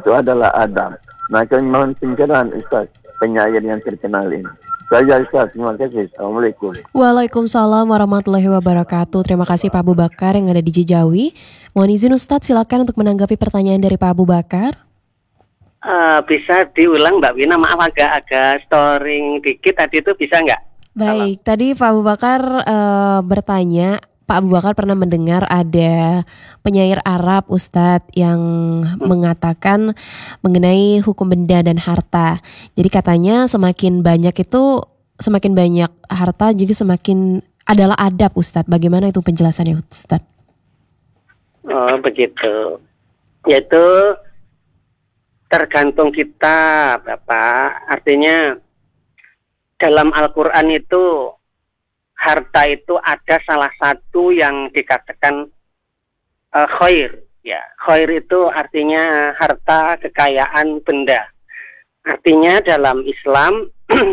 itu adalah adab. Nah, kami mohon pencerahan Ustaz, penyair yang terkenal ini. Saya Ustaz, terima kasih. Assalamualaikum. Waalaikumsalam warahmatullahi wabarakatuh. Terima kasih Pak Abu Bakar yang ada di Cijawi. Mohon izin Ustadz, silakan untuk menanggapi pertanyaan dari Pak Abu Bakar. Bisa diulang Mbak Wina, maaf agak storing dikit tadi itu, bisa nggak? Baik, tadi Pak Abu Bakar bertanya, Pak Abu Bakar pernah mendengar ada penyair Arab Ustadz yang mengatakan mengenai hukum benda dan harta. Jadi katanya semakin banyak harta juga semakin adalah adab Ustadz. Bagaimana itu penjelasannya Ustadz? Oh begitu. Yaitu tergantung kita Bapak. Artinya dalam Al-Quran itu harta itu ada salah satu yang dikatakan khair. Ya, khair itu artinya harta, kekayaan, benda. Artinya dalam Islam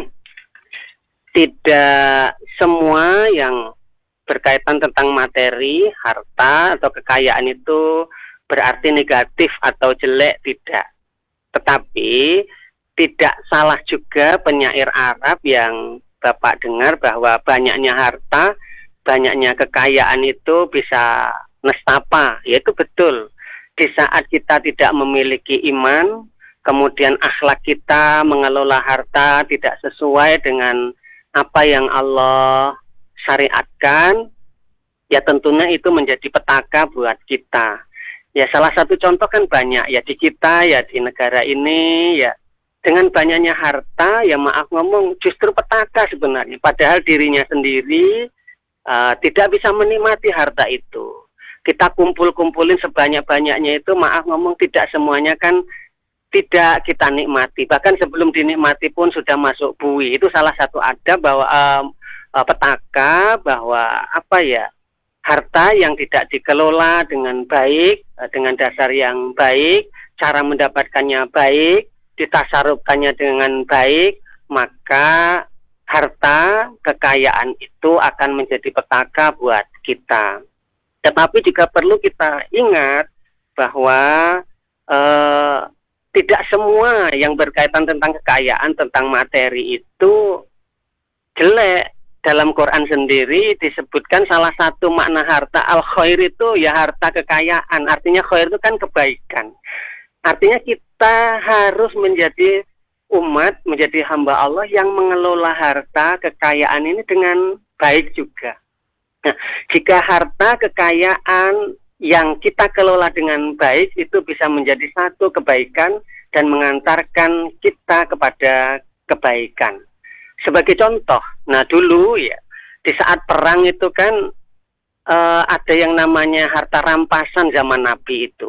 tidak semua yang berkaitan tentang materi, harta atau kekayaan itu berarti negatif atau jelek, tidak. Tetapi tidak salah juga penyair Arab yang Bapak dengar bahwa banyaknya harta, banyaknya kekayaan itu bisa nestapa. Ya itu betul. Di saat kita tidak memiliki iman, kemudian akhlak kita mengelola harta tidak sesuai dengan apa yang Allah syariatkan, ya tentunya itu menjadi petaka buat kita. Ya salah satu contoh kan banyak ya di kita, ya di negara ini, ya dengan banyaknya harta, ya maaf ngomong justru petaka sebenarnya. Padahal dirinya sendiri tidak bisa menikmati harta itu. Kita kumpul-kumpulin sebanyak-banyaknya itu, maaf ngomong tidak semuanya kan tidak kita nikmati. Bahkan sebelum dinikmati pun sudah masuk bui. Itu salah satu adab bahwa petaka bahwa harta yang tidak dikelola dengan baik, dengan dasar yang baik, cara mendapatkannya baik, ditasarufkannya dengan baik, maka harta, kekayaan itu akan menjadi petaka buat kita. Tetapi juga perlu kita ingat bahwa tidak semua yang berkaitan tentang kekayaan, tentang materi itu jelek. Dalam Quran sendiri disebutkan salah satu makna harta al-khair itu ya harta kekayaan. Artinya khair itu kan kebaikan. Artinya kita harus menjadi umat, menjadi hamba Allah yang mengelola harta, kekayaan ini dengan baik juga. Nah, jika harta, kekayaan yang kita kelola dengan baik itu bisa menjadi satu kebaikan dan mengantarkan kita kepada kebaikan. Sebagai contoh, nah dulu ya di saat perang itu kan ada yang namanya harta rampasan zaman Nabi itu.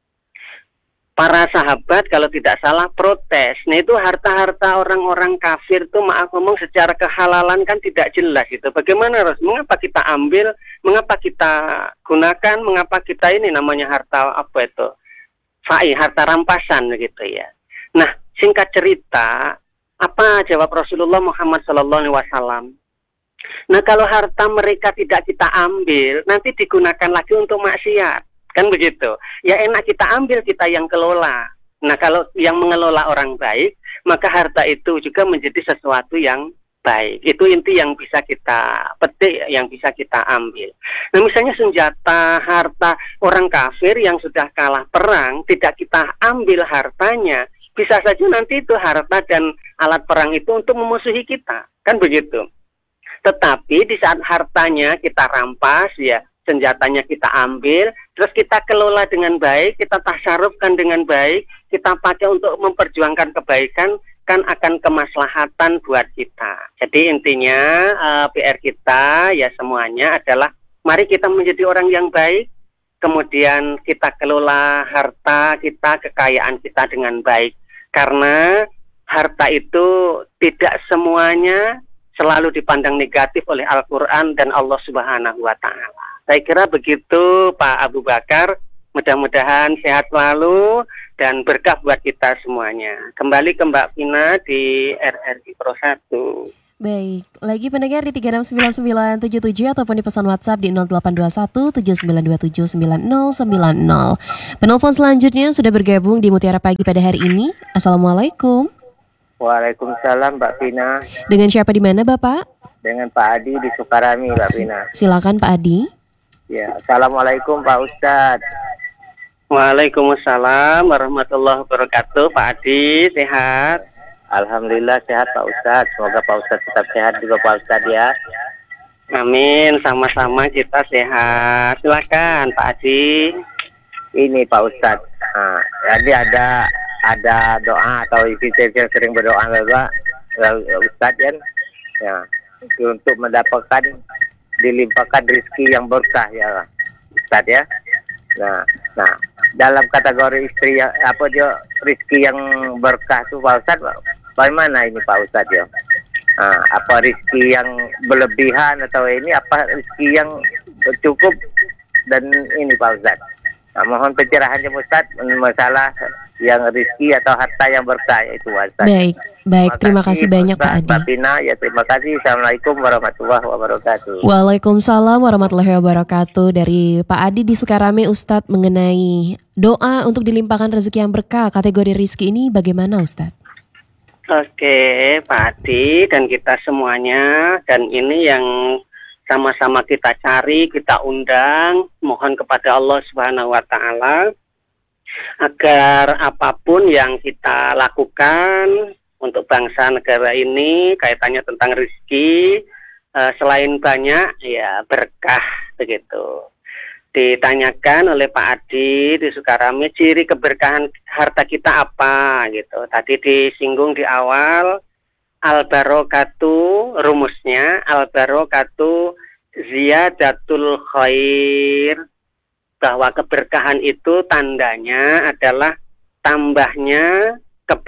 Para sahabat kalau tidak salah protes. Nah itu harta-harta orang-orang kafir itu maaf ngomong secara kehalalan kan tidak jelas itu. Bagaimana Ros? Mengapa kita ambil? Mengapa kita gunakan? Mengapa kita ini namanya harta apa itu? Harta rampasan gitu ya. Nah singkat cerita, apa jawab Rasulullah Muhammad SAW? Nah kalau harta mereka tidak kita ambil, nanti digunakan lagi untuk maksiat. Kan begitu. Ya enak kita ambil, kita yang kelola. Nah kalau yang mengelola orang baik, maka harta itu juga menjadi sesuatu yang baik. Itu inti yang bisa kita petik, yang bisa kita ambil. Nah misalnya senjata, harta orang kafir yang sudah kalah perang, tidak kita ambil hartanya, bisa saja nanti itu harta dan alat perang itu untuk memusuhi kita. Kan begitu. Tetapi di saat hartanya kita rampas, ya senjatanya kita ambil, terus kita kelola dengan baik, kita tasarufkan dengan baik, kita pakai untuk memperjuangkan kebaikan, kan akan kemaslahatan buat kita. Jadi intinya PR kita ya semuanya adalah mari kita menjadi orang yang baik, kemudian kita kelola harta kita, kekayaan kita dengan baik. Karena harta itu tidak semuanya selalu dipandang negatif oleh Al-Quran dan Allah Subhanahu wa Ta'ala. Saya kira begitu Pak Abu Bakar. Mudah-mudahan sehat selalu dan berkah buat kita semuanya. Kembali ke Mbak Vina di RRI Pro 1. Baik, lagi pendengar di 369977 ataupun di pesan WhatsApp di 0821 79279090. Penelpon selanjutnya sudah bergabung di Mutiara Pagi pada hari ini. Assalamualaikum. Waalaikumsalam Mbak Pina. Dengan siapa di mana Bapak? Dengan Pak Adi di Sukarami Mbak Pina. Silakan Pak Adi. Ya, Assalamualaikum Pak Ustadz. Waalaikumsalam warahmatullahi wabarakatuh. Pak Adi, sehat? Alhamdulillah sehat Pak Ustadz. Semoga Pak Ustadz tetap sehat juga Pak Ustadz ya. Amin, sama-sama kita sehat. Silakan Pak Adi. Ini Pak Ustadz. Nah, jadi ada doa atau isi yang sering berdoa Bapak Ustadz kan. Ya, untuk mendapatkan dilimpahkan rezeki yang berkah ya Ustadz ya. Nah, dalam kategori istri yang rezeki yang berkah itu Pak Ustadz, bagaimana ini Pak Ustadz ya? Apa rezeki yang berlebihan atau ini apa rezeki yang cukup dan ini Pak Ustadz? Mohon pencerahannya Ustadz masalah yang rezeki atau harta yang berkah itu Pak Ustadz. Baik, terima kasih banyak Pak Adi. Mbak Pina, ya terima kasih. Assalamualaikum warahmatullahi wabarakatuh. Waalaikumsalam warahmatullahi wabarakatuh. Dari Pak Adi di Sukarame Ustadz mengenai doa untuk dilimpahkan rezeki yang berkah. Kategori rezeki ini bagaimana Ustadz? Oke, Pak Adi dan kita semuanya, dan ini yang sama-sama kita cari, kita undang, mohon kepada Allah Subhanahu wa Ta'ala agar apapun yang kita lakukan untuk bangsa negara ini kaitannya tentang rezeki, selain banyak ya berkah begitu. Ditanyakan oleh Pak Adi di Sukarame, ciri keberkahan harta kita apa gitu. Tadi disinggung di awal, al-barokatu, rumusnya al-barokatu ziyadatul khair, bahwa keberkahan itu tandanya adalah tambahnya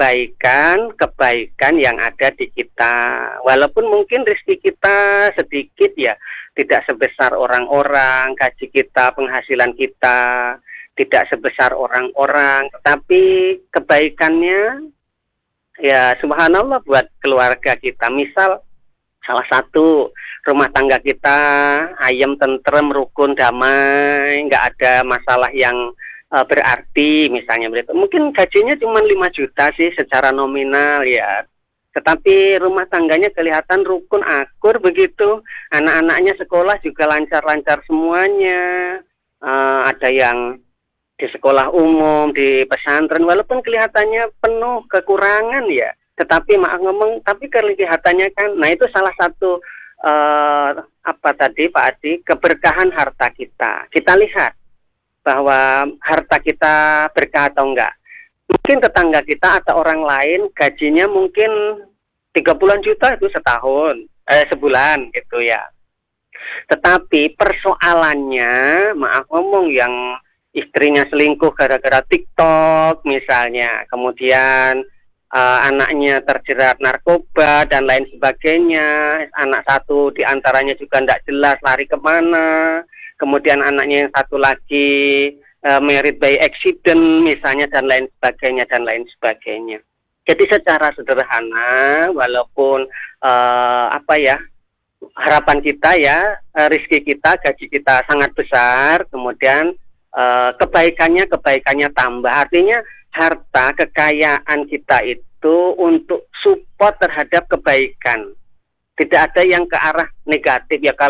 kebaikan yang ada di kita. Walaupun mungkin rezeki kita sedikit ya, tidak sebesar orang-orang, gaji kita, penghasilan kita tidak sebesar orang-orang, tetapi kebaikannya ya subhanallah buat keluarga kita. Misal salah satu rumah tangga kita ayem, tentrem, rukun, damai, nggak ada masalah yang berarti misalnya begitu. Mungkin gajinya cuma 5 juta sih secara nominal ya, tetapi rumah tangganya kelihatan rukun, akur begitu. Anak-anaknya sekolah juga lancar-lancar semuanya. Ada yang di sekolah umum, di pesantren, walaupun kelihatannya penuh kekurangan ya, tetapi maaf ngomong, tapi kelihatannya kan, nah itu salah satu apa tadi Pak Adi, keberkahan harta kita. Kita lihat bahwa harta kita berkah atau enggak. Mungkin tetangga kita atau orang lain gajinya mungkin 30 juta itu sebulan gitu ya. Tetapi persoalannya, maaf ngomong, yang istrinya selingkuh gara-gara TikTok misalnya, kemudian anaknya terjerat narkoba dan lain sebagainya, anak satu diantaranya juga tidak jelas lari kemana, kemudian anaknya yang satu lagi married by accident misalnya, dan lain sebagainya. Jadi secara sederhana, walaupun harapan kita ya, rezeki kita, gaji kita sangat besar, kemudian kebaikannya tambah. Artinya harta, kekayaan kita itu untuk support terhadap kebaikan. Tidak ada yang ke arah negatif ya. Kalau